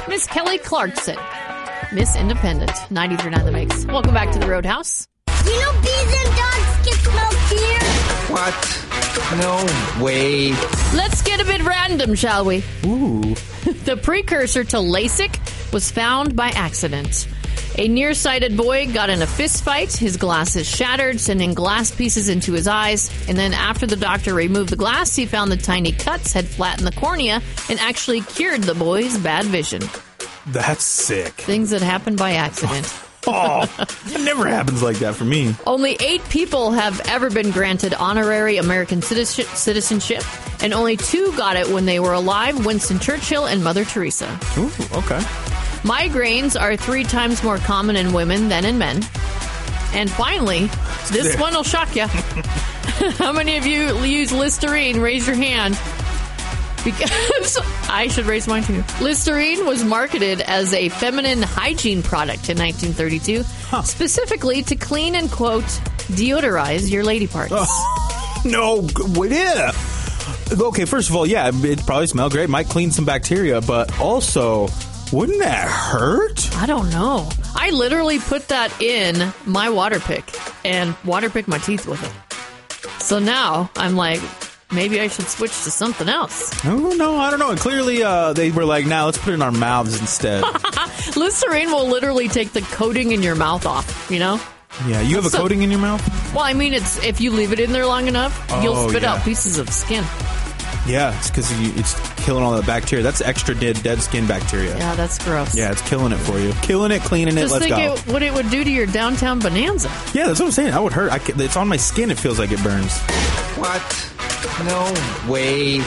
Miss Kelly Clarkson. Miss Independent, 93.9 The Mix. Welcome back to the Roadhouse. You know bees and dogs can smell fear? What? No way. Let's get a bit random, shall we? Ooh. The precursor to LASIK was found by accident. A nearsighted boy got in a fist fight. His glasses shattered, sending glass pieces into his eyes. And then after the doctor removed the glass, he found the tiny cuts had flattened the cornea and actually cured the boy's bad vision. That's sick. Things that happen by accident. Oh, it never happens like that for me. Only 8 people have ever been granted honorary American citizenship, and only 2 got it when they were alive, Winston Churchill and Mother Teresa. Ooh, okay. Migraines are 3 times more common in women than in men. And finally, this one will shock you. How many of you use Listerine? Raise your hand. Because I should raise mine too. Listerine was marketed as a feminine hygiene product in 1932, specifically to clean and, quote, deodorize your lady parts. Oh, no, yeah. Okay, first of all, yeah, it probably smells great. Might clean some bacteria, but also, wouldn't that hurt? I don't know. I literally put that in my water pick and water pick my teeth with it. So now I'm like, maybe I should switch to something else. Oh, no, I don't know. Clearly, they were like, now let's put it in our mouths instead. Listerine will literally take the coating in your mouth off, you know? Yeah, you have a coating in your mouth? Well, I mean, it's if you leave it in there long enough, you'll spit out pieces of skin. Yeah, it's because it's killing all the bacteria. That's extra dead skin bacteria. Yeah, that's gross. Yeah, it's killing it for you. Killing it, cleaning it, let's go. Just think what it would do to your downtown bonanza. Yeah, that's what I'm saying. That would hurt. It's on my skin. It feels like it burns. What? No way.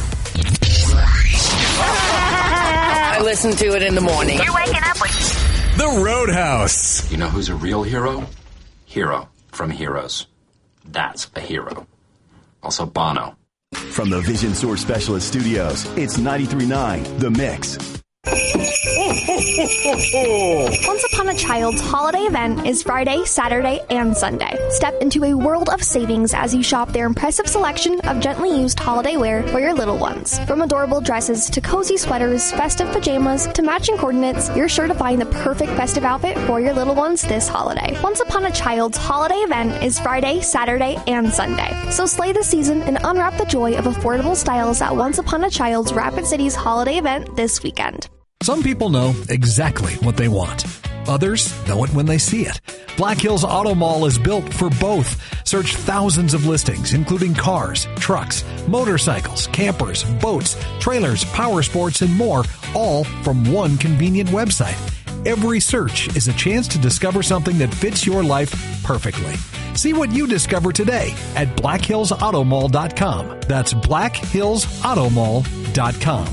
I listen to it in the morning. You're waking up with The Roadhouse. You know who's a real hero? Hero from Heroes. That's a hero. Also Bono. From the Vision Source Specialist Studios, it's 93.9 The Mix. Once Upon a Child's holiday event is Friday, Saturday, and Sunday. Step into a world of savings as you shop their impressive selection of gently used holiday wear for your little ones. From adorable dresses to cozy sweaters, festive pajamas to matching coordinates, you're sure to find the perfect festive outfit for your little ones this holiday. Once Upon a Child's holiday event is Friday, Saturday, and Sunday. So slay the season and unwrap the joy of affordable styles at Once Upon a Child's Rapid City's holiday event this weekend. Some people know exactly what they want. Others know it when they see it. Black Hills Auto Mall is built for both. Search thousands of listings, including cars, trucks, motorcycles, campers, boats, trailers, power sports, and more, all from one convenient website. Every search is a chance to discover something that fits your life perfectly. See what you discover today at blackhillsautomall.com. That's blackhillsautomall.com.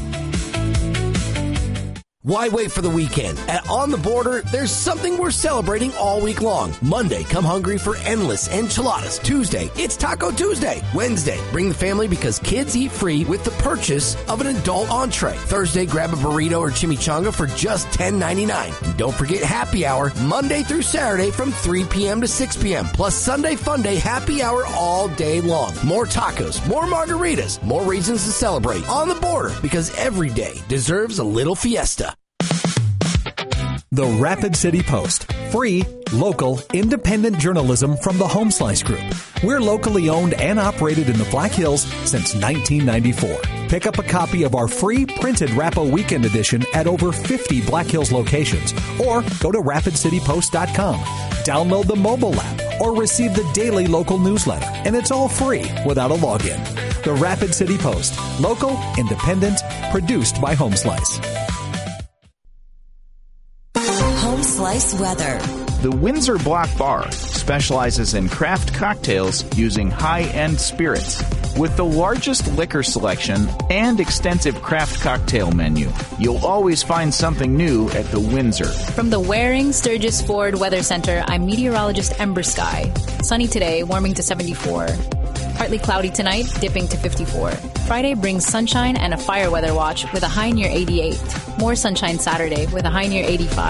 Why wait for the weekend? At On the Border, there's something we're celebrating all week long. Monday, come hungry for endless enchiladas. Tuesday, it's Taco Tuesday. Wednesday, bring the family because kids eat free with the purchase of an adult entree. Thursday, grab a burrito or chimichanga for just $10.99. And don't forget happy hour Monday through Saturday from 3 p.m. to 6 p.m. Plus Sunday Fun Day happy hour all day long. More tacos, more margaritas, more reasons to celebrate. On the Border, because every day deserves a little fiesta. The Rapid City Post. Free, local, independent journalism from the Home Slice Group. We're locally owned and operated in the Black Hills since 1994. Pick up a copy of our free printed Rappo Weekend Edition at over 50 Black Hills locations or go to rapidcitypost.com. Download the mobile app or receive the daily local newsletter, and it's all free without a login. The Rapid City Post. Local, independent, produced by Home Slice. Home Slice weather. The Windsor Block Bar specializes in craft cocktails using high-end spirits. With the largest liquor selection and extensive craft cocktail menu, you'll always find something new at the Windsor. From the Waring Sturgis Ford Weather Center, I'm meteorologist Ember Sky. Sunny today, warming to 74. Partly cloudy tonight, dipping to 54. Friday brings sunshine and a fire weather watch with a high near 88. More sunshine Saturday with a high near 85.